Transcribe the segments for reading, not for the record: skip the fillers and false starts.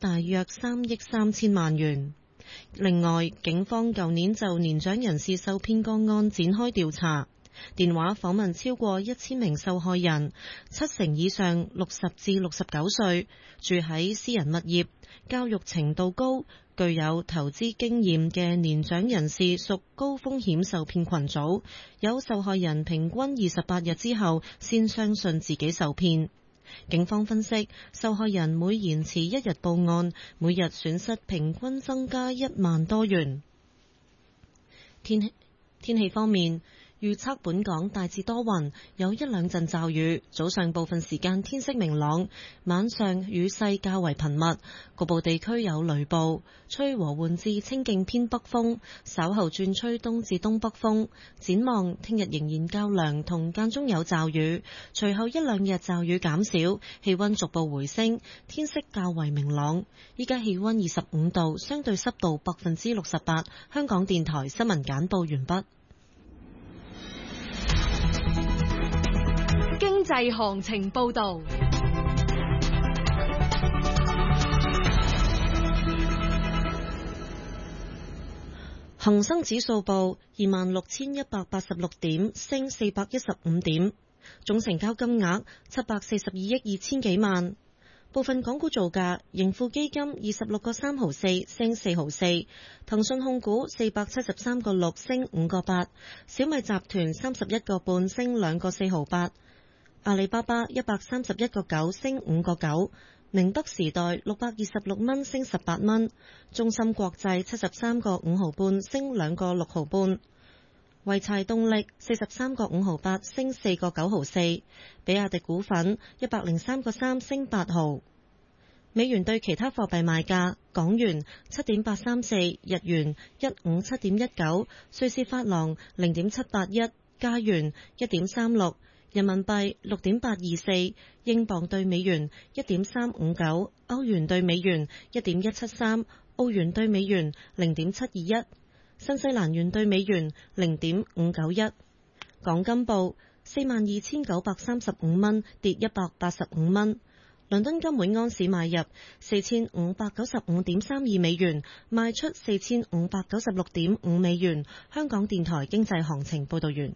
大約3億3千萬元。另外，警方舊年就年長人士受騙個案展開調查，電話訪問超過1000名受害人，70%以上60至69歲，住喺私人物業，教育程度高，具有投資經驗嘅年長人士屬高風險受騙群組，有受害人平均28日之後先相信自己受騙。警方分析，受害人每延遲1日報案，每日損失平均增加1萬多元。天氣方面，預測本港大致多雲，有一兩陣驟雨，早上部分時間天色明朗，晚上雨勢較為頻密，局部地區有雷暴，吹和緩至清勁偏北風，稍後轉吹東至東北風。展望聽日仍然較涼，同間中有驟雨，隨後一兩日驟雨減少，氣溫逐步回升，天色較為明朗。依家氣溫25度，相對濕度68%。香港電台新聞簡報完畢。 經濟行情報道， 恒生指數報26,186點，升415點，總成交金額742億2千幾萬。部分港股造價：盈富基金26個3毫4，升4毫4；騰訊控股473個6，升5個8；小米集團31個半，升2個4毫8；阿里巴巴131個9，升5個9；寧德時代626蚊，升18蚊；中芯國際73個5毫半，升2個6毫半；濰柴動力43個5毫8，升4個9毫4；比亞迪股份103個3，升8毫。美元對其他貨幣賣價：港元7.834，日元157.19，瑞士法郎0.781，加元1.36。人民幣6.824，英鎊對美元1.359，歐元對美元1.173，澳元對美元0.721，新西蘭元對美元0.591。港金報42,935蚊，跌185蚊。倫敦金每安士買入4,595.32美元，賣出4,596.5美元。香港電台經濟行情報道完。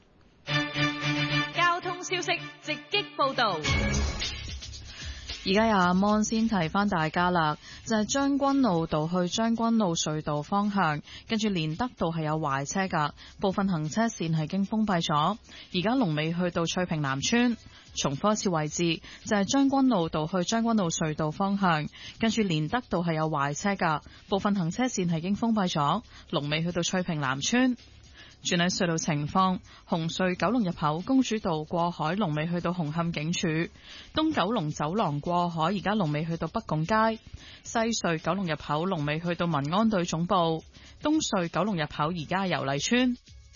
消息直擊報道， 而家有阿芒先提翻大家啦，就係將軍澳道去將軍澳隧道方向，跟住連德道係有壞車噶，部分行車線係已經封閉咗。而家龍尾去到翠屏南村，重複一次位置就係將軍澳道去將軍澳隧道方向，跟住連德道係有壞車噶，部分行車線係已經封閉咗。龍尾去到翠屏南村。轉喺隧道情況，紅隧九龍入口公主道過海龍尾去到紅磡警署，東九龍走廊過海而家龍尾去到北拱街，西隧九龍入口龍尾去到民安隊總部，東隧九龍入口而家係油麗邨。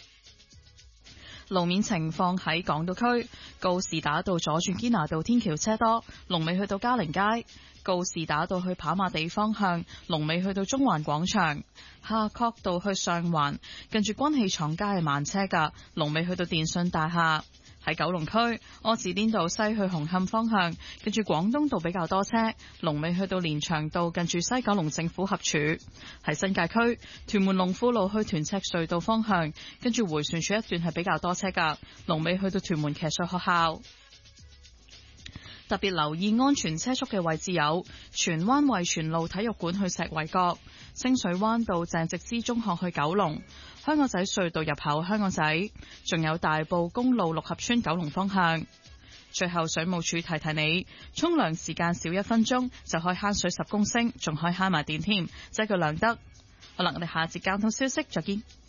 路面情況喺港島區，告士打道左轉堅拿道天橋車多，龍尾去到嘉寧街；告士打道去跑馬地方向，龍尾去到中環廣場；夏慤道去上環，近住軍器廠街係慢車㗎，龍尾去到電信大廈。喺九龍區，柯士甸道西去紅磡方向，近住廣東道比較多車，龍尾去到連翔道近住西九龍政府合署。喺新界區，屯門龍富路去屯赤隧道方向，跟住迴旋處一段係比較多車㗎，龍尾去到屯門騎術學校。特別留意安全車速嘅位置有荃灣惠荃路體育館去石圍角、清水灣道鄭植之中學去九龍、香港仔隧道入口香港仔，仲有大埔公路六合村九龍方向。最後水務署提提你，沖涼時間少1分鐘就可以慳水10公升，仲可以慳埋電添，即係叫量得。好啦，我哋下節交通消息再見。